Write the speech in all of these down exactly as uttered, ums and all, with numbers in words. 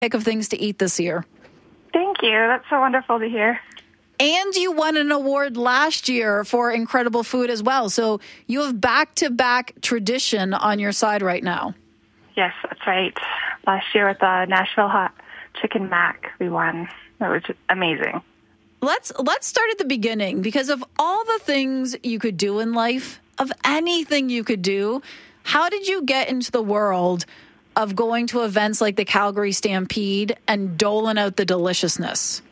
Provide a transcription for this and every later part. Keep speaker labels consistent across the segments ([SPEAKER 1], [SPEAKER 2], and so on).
[SPEAKER 1] pick of things to eat this year.
[SPEAKER 2] Thank you. That's so wonderful to hear.
[SPEAKER 1] And you won an award last year for incredible food as well. So you have back-to-back tradition on your side right now.
[SPEAKER 2] Yes, that's right. Last year with the Nashville Hot Chicken Mac, we won. That was just amazing.
[SPEAKER 1] Let's let's start at the beginning, because of all the things you could do in life, of anything you could do, how did you get into the world of going to events like the Calgary Stampede and doling out the deliciousness?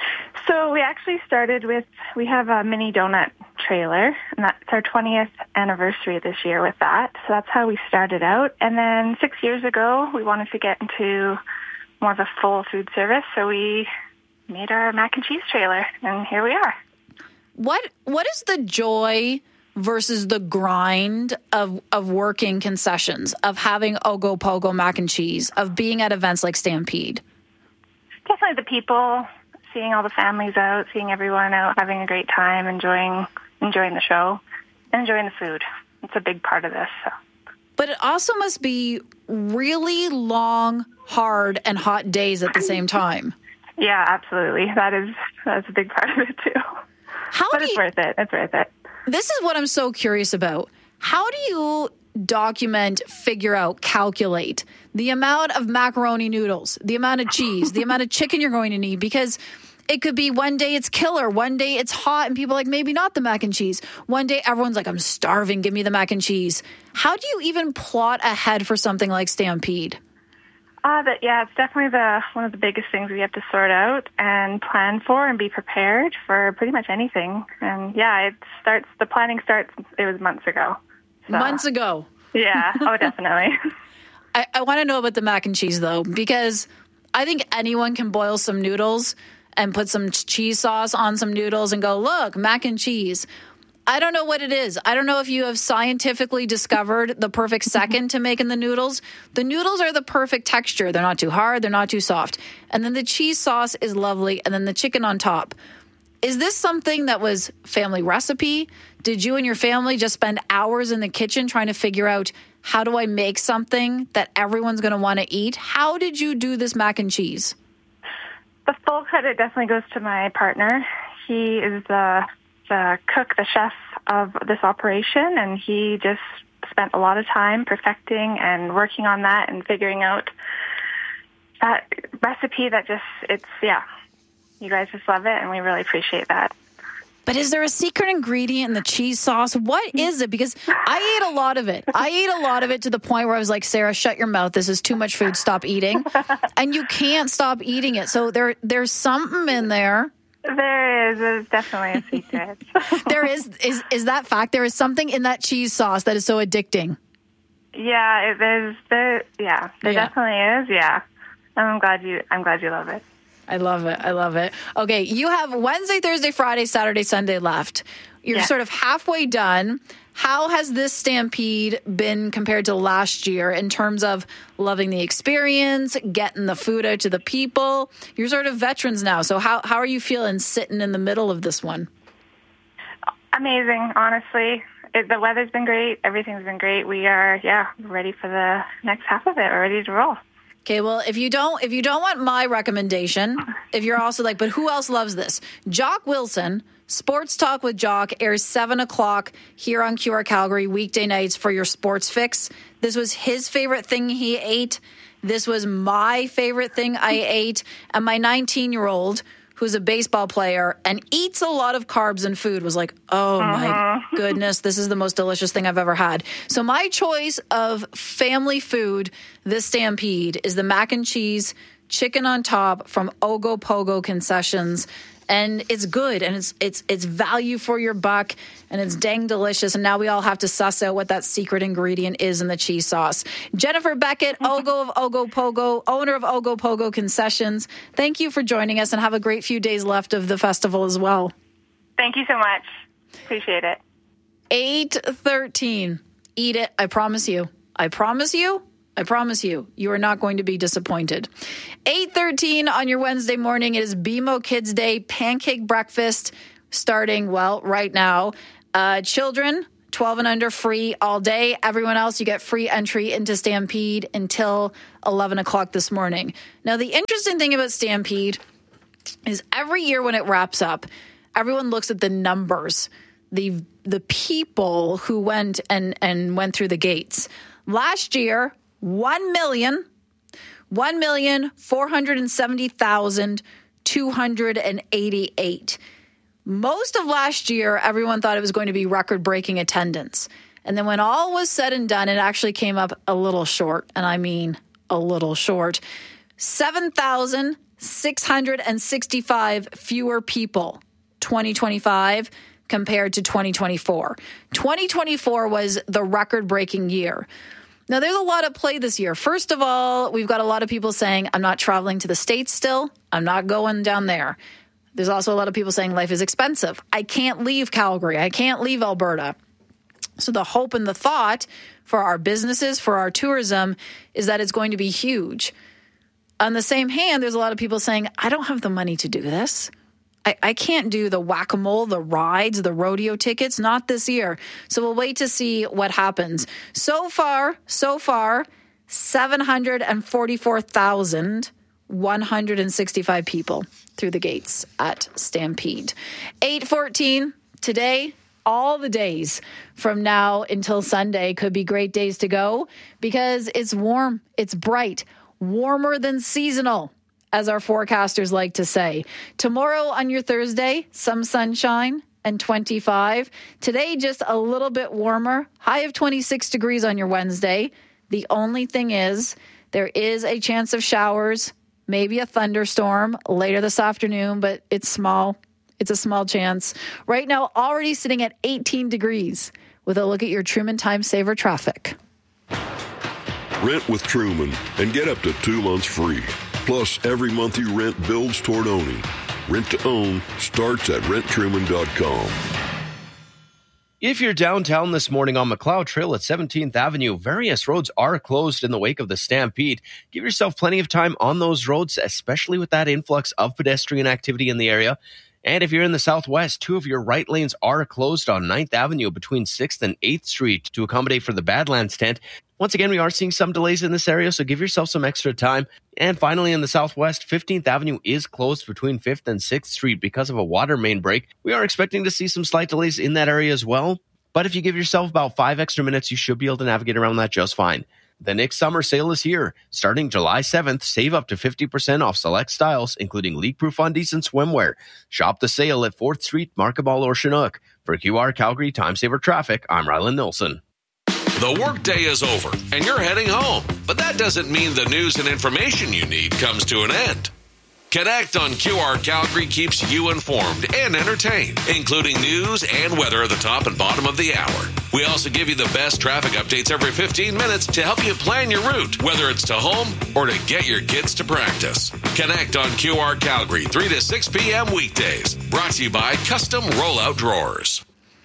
[SPEAKER 2] So we actually started with, we have a mini donut trailer, and that's our twentieth anniversary this year with that. So that's how we started out. And then six years ago, we wanted to get into more of a full food service, so we made our mac and cheese trailer, and here we are.
[SPEAKER 1] What What is the joy versus the grind of, of working concessions, of having Ogopogo mac and cheese, of being at events like Stampede?
[SPEAKER 2] Definitely the people, seeing all the families out, seeing everyone out having a great time, enjoying enjoying the show, and enjoying the food. It's a big part of this. So.
[SPEAKER 1] But it also must be really long, hard, and hot days at the same time.
[SPEAKER 2] Yeah, absolutely. That is that's a big part of it too.
[SPEAKER 1] How
[SPEAKER 2] but
[SPEAKER 1] do
[SPEAKER 2] it's
[SPEAKER 1] you,
[SPEAKER 2] worth it. It's worth it.
[SPEAKER 1] This is what I'm so curious about. How do you document, figure out, calculate the amount of macaroni noodles, the amount of cheese, the amount of chicken you're going to need? Because it could be one day it's killer, one day it's hot, and people are like, maybe not the mac and cheese. One day everyone's like, I'm starving, give me the mac and cheese. How do you even plot ahead for something like Stampede?
[SPEAKER 2] Uh, but yeah, it's definitely the one of the biggest things we have to sort out and plan for and be prepared for pretty much anything. And yeah, it starts, the planning starts, it was months ago. So,
[SPEAKER 1] months ago?
[SPEAKER 2] Yeah, oh, definitely.
[SPEAKER 1] I, I want to know about the mac and cheese, though, because I think anyone can boil some noodles and put some cheese sauce on some noodles and go, look, mac and cheese. I don't know what it is. I don't know if you have scientifically discovered the perfect second to making the noodles. The noodles are the perfect texture. They're not too hard. They're not too soft. And then the cheese sauce is lovely. And then the chicken on top. Is this something that was family recipe? Did you and your family just spend hours in the kitchen trying to figure out, how do I make something that everyone's going to want to eat? How did you do this mac and cheese?
[SPEAKER 2] The full credit definitely goes to my partner. He is the the cook, the chef of this operation, and he just spent a lot of time perfecting and working on that and figuring out that recipe that just, it's, yeah, you guys just love it, and we really appreciate that.
[SPEAKER 1] But is there a secret ingredient in the cheese sauce? What is it? Because I ate a lot of it. I ate a lot of it to the point where I was like, Sarah, shut your mouth. This is too much food. Stop eating. And you can't stop eating it. So there, there's something in there.
[SPEAKER 2] There is. There's definitely a secret.
[SPEAKER 1] There is. Is is that fact? There is something in that cheese sauce that is so addicting.
[SPEAKER 2] Yeah, it, there's there. Yeah, there yeah. definitely is. Yeah, I'm glad you. I'm glad you love it.
[SPEAKER 1] I love it. I love it. Okay, you have Wednesday, Thursday, Friday, Saturday, Sunday left. You're yeah. sort of halfway done. How has this Stampede been compared to last year in terms of loving the experience, getting the food out to the people? You're sort of veterans now. So how, how are you feeling sitting in the middle of this one?
[SPEAKER 2] Amazing, honestly. It, the weather's been great. Everything's been great. We are, yeah, ready for the next half of it. We're ready to roll.
[SPEAKER 1] Okay, well, if you don't if you don't want my recommendation, if you're also like, but who else loves this? Jock Wilson, Sports Talk with Jock, airs seven o'clock here on Q R Calgary weekday nights for your sports fix. This was his favorite thing he ate. This was my favorite thing I ate. And my nineteen-year-old, who's a baseball player and eats a lot of carbs and food, was like, oh, uh-huh. my goodness, this is the most delicious thing I've ever had. So my choice of family food this Stampede is the mac and cheese, chicken on top from Ogopogo Concessions. And it's good, and it's it's it's value for your buck, and it's dang delicious. And now we all have to suss out what that secret ingredient is in the cheese sauce. Jennifer Beckett, Ogo of Ogopogo, owner of Ogopogo Concessions, thank you for joining us, and have a great few days left of the festival as well.
[SPEAKER 2] Thank you so much. Appreciate it.
[SPEAKER 1] eight thirteen. Eat it. I promise you. I promise you. I promise you, you are not going to be disappointed. eight thirteen on your Wednesday morning. It is B M O Kids Day, pancake breakfast starting, well, right now. Uh, children, twelve and under free all day. Everyone else, you get free entry into Stampede until eleven o'clock this morning. Now, the interesting thing about Stampede is every year when it wraps up, everyone looks at the numbers, the the people who went and, and went through the gates. Last year, one million, one million four hundred seventy thousand two hundred eighty-eight. Most of last year, everyone thought it was going to be record-breaking attendance. And then when all was said and done, it actually came up a little short, and I mean a little short. seven thousand six hundred sixty-five fewer people, twenty twenty-five compared to twenty twenty-four. twenty twenty-four was the record-breaking year. Now, there's a lot at play this year. First of all, we've got a lot of people saying, I'm not traveling to the States still. I'm not going down there. There's also a lot of people saying life is expensive. I can't leave Calgary. I can't leave Alberta. So the hope and the thought for our businesses, for our tourism, is that it's going to be huge. On the same hand, there's a lot of people saying, I don't have the money to do this. I, I can't do the whack-a-mole, the rides, the rodeo tickets, not this year. So we'll wait to see what happens. So far, so far, seven hundred forty-four thousand one hundred sixty-five people through the gates at Stampede. eight fourteen today, all the days from now until Sunday could be great days to go because it's warm, it's bright, warmer than seasonal, as our forecasters like to say. Tomorrow on your Thursday, some sunshine and twenty-five. Today, just a little bit warmer, high of twenty-six degrees on your Wednesday. The only thing is there is a chance of showers, maybe a thunderstorm later this afternoon, but it's small. It's a small chance. Right now, already sitting at eighteen degrees with a look at your Truman Time Saver traffic.
[SPEAKER 3] Rent with Truman and get up to two months free. Plus, every month you rent builds toward owning. Rent to own starts at rent truman dot com.
[SPEAKER 4] If you're downtown this morning on McLeod Trail at seventeenth Avenue, various roads are closed in the wake of the Stampede. Give yourself plenty of time on those roads, especially with that influx of pedestrian activity in the area. And if you're in the southwest, two of your right lanes are closed on ninth Avenue between sixth and eighth Street to accommodate for the Badlands tent. Once again, we are seeing some delays in this area, so give yourself some extra time. And finally, in the southwest, fifteenth Avenue is closed between fifth and sixth Street because of a water main break. We are expecting to see some slight delays in that area as well. But if you give yourself about five extra minutes, you should be able to navigate around that just fine. The Nick Summer Sale is here. Starting July seventh, save up to fifty percent off select styles, including leak-proof undies and swimwear. Shop the sale at fourth Street, Markaball, or Chinook. For Q R Calgary Time Saver Traffic, I'm Ryland Nilsson.
[SPEAKER 5] The workday is over, and you're heading home. But that doesn't mean the news and information you need comes to an end. Connect on Q R Calgary keeps you informed and entertained, including news and weather at the top and bottom of the hour. We also give you the best traffic updates every fifteen minutes to help you plan your route, whether it's to home or to get your kids to practice. Connect on Q R Calgary, three to six p.m. weekdays. Brought to you by Custom Rollout Drawers.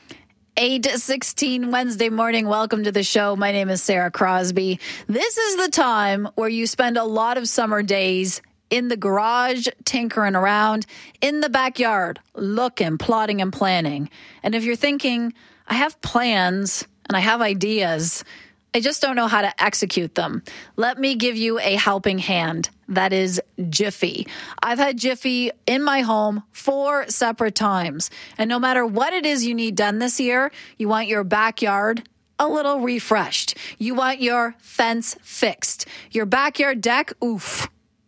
[SPEAKER 1] eight sixteen Wednesday morning. Welcome to the show. My name is Sarah Crosby. This is the time where you spend a lot of summer days in the garage, tinkering around, in the backyard, looking, plotting, and planning. And if you're thinking, I have plans and I have ideas, I just don't know how to execute them, let me give you a helping hand. That is Jiffy. I've had Jiffy in my home four separate times. And no matter what it is you need done this year, you want your backyard a little refreshed. You want your fence fixed. Your backyard deck, oof.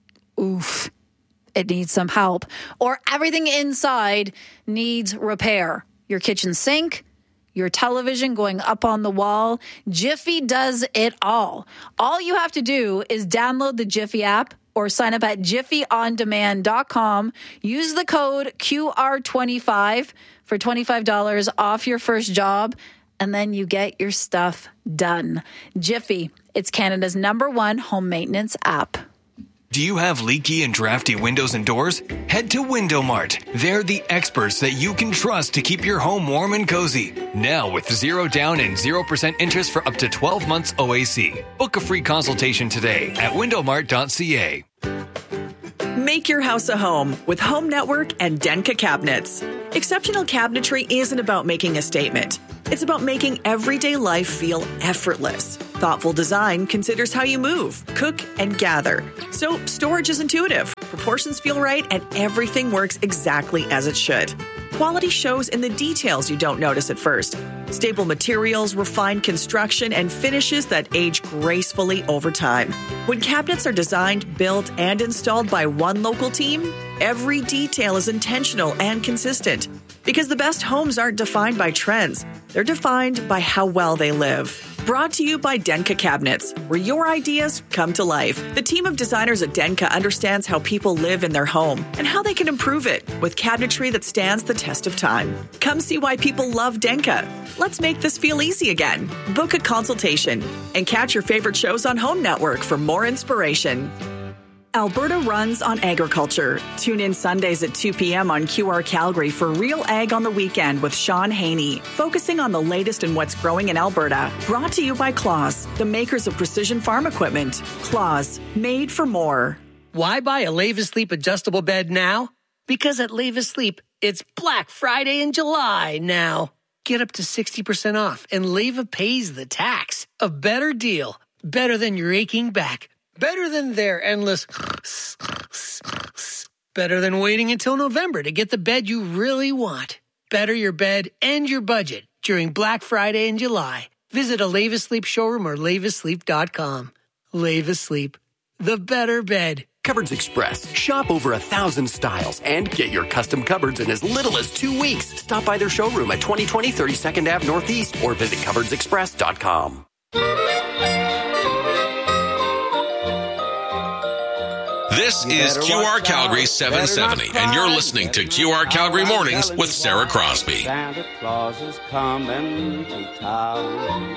[SPEAKER 1] Oof, it needs some help. Or everything inside needs repair. Your kitchen sink, your television going up on the wall. Jiffy does it all. All you have to do is download the Jiffy app or sign up at jiffy on demand dot com. Use the code Q R twenty-five for twenty-five dollars off your first job, and then you get your stuff done. Jiffy, it's Canada's number one home maintenance app.
[SPEAKER 6] Do you have leaky and drafty windows and doors? Head to Window Mart. They're the experts that you can trust to keep your home warm and cozy. Now with zero down and zero percent interest for up to twelve months O A C. Book a free consultation today at window mart dot c a.
[SPEAKER 7] Make your house a home with Home Network and Denka cabinets. Exceptional cabinetry isn't about making a statement. It's about making everyday life feel effortless. Thoughtful design considers how you move, cook, and gather. So storage is intuitive, proportions feel right, and everything works exactly as it should. Quality shows in the details you don't notice at first. Stable materials, refined construction, and finishes that age gracefully over time. When cabinets are designed, built, and installed by one local team, every detail is intentional and consistent. Because the best homes aren't defined by trends, they're defined by how well they live. Brought to you by Denka Cabinets, where your ideas come to life. The team of designers at Denka understands how people live in their home and how they can improve it with cabinetry that stands the test of time. Come see why people love Denka. Let's make this feel easy again. Book a consultation and catch your favorite shows on Home Network for more inspiration. Alberta runs on agriculture. Tune in Sundays at two p.m. on Q R Calgary for Real Ag on the Weekend with Sean Haney, focusing on the latest in what's growing in Alberta. Brought to you by Claus, the makers of precision farm equipment. Claus, made for more.
[SPEAKER 8] Why buy a Leva Sleep adjustable bed now? Because at Leva Sleep, it's Black Friday in July now. Get up to sixty percent off, and Leva pays the tax. A better deal. Better than your aching back. Better than their endless... Better than waiting until November to get the bed you really want. Better your bed and your budget during Black Friday in July. Visit a Leva Sleep showroom or leva sleep dot com. Leva Sleep. The better bed.
[SPEAKER 9] Cupboards Express. Shop over a thousand styles and get your custom cupboards in as little as two weeks. Stop by their showroom at twenty twenty thirty-second Avenue Northeast or visit cupboards express dot com.
[SPEAKER 5] This is Q R Calgary seven seventy, and you're listening to Q R Calgary Mornings with Sarah Crosby.
[SPEAKER 10] Santa Claus is coming to town.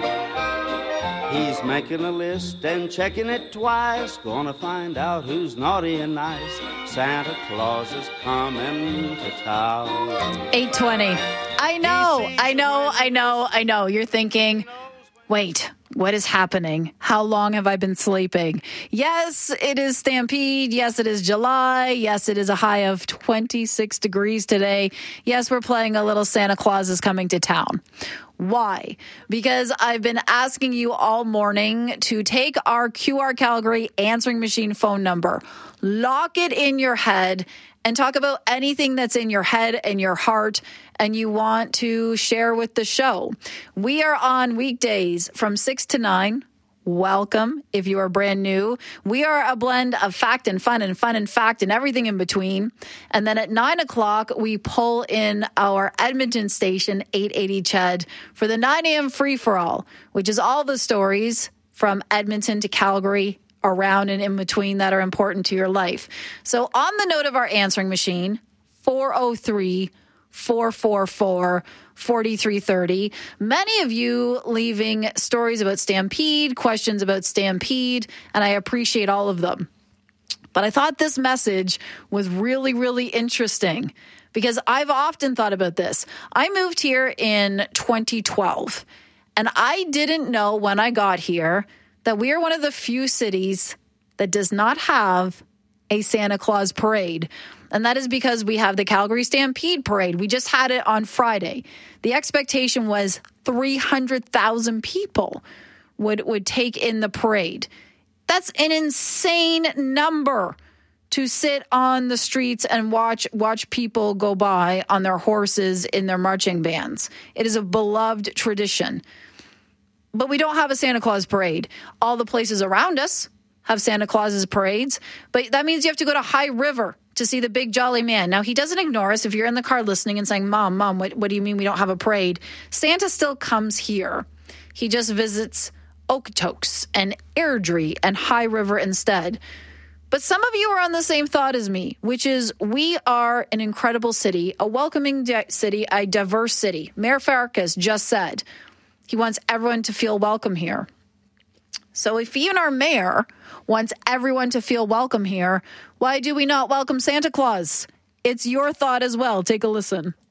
[SPEAKER 10] He's making a list and checking it twice. Gonna find out who's naughty and nice. Santa Claus is coming to town.
[SPEAKER 1] eight twenty. I know, I know, I know, I know. You're thinking, wait, what is happening? How long have I been sleeping? Yes, it is Stampede. Yes, it is July. Yes, it is a high of twenty-six degrees today. Yes, we're playing a little Santa Claus is coming to town. Why? Because I've been asking you all morning to take our Q R Calgary answering machine phone number, lock it in your head, and talk about anything that's in your head and your heart and you want to share with the show. We are on weekdays from six to nine. Welcome if you are brand new. We are a blend of fact and fun and fun and fact and everything in between. And then at nine o'clock, we pull in our Edmonton station, eight eighty C H E D, for the nine a.m. free-for-all, which is all the stories from Edmonton to Calgary, around and in between that are important to your life. So on the note of our answering machine, four oh three, four four four, four three three oh. Many of you leaving stories about Stampede, questions about Stampede, and I appreciate all of them. But I thought this message was really, really interesting because I've often thought about this. I moved here in twenty twelve, and I didn't know when I got here that we are one of the few cities that does not have a Santa Claus parade. And that is because we have the Calgary Stampede Parade. We just had it on Friday. The expectation was three hundred thousand people would, would take in the parade. That's an insane number to sit on the streets and watch watch people go by on their horses in their marching bands. It is a beloved tradition. But we don't have a Santa Claus parade. All the places around us have Santa Claus's parades, but that means you have to go to High River to see the big jolly man. Now, he doesn't ignore us. If you're in the car listening and saying, Mom, Mom, what, what do you mean we don't have a parade? Santa still comes here. He just visits Okotoks and Airdrie and High River instead. But some of you are on the same thought as me, which is we are an incredible city, a welcoming di- city, a diverse city. Mayor Farkas just said he wants everyone to feel welcome here. So if even our mayor wants everyone to feel welcome here, why do we not welcome Santa Claus? It's your thought as well. Take a listen.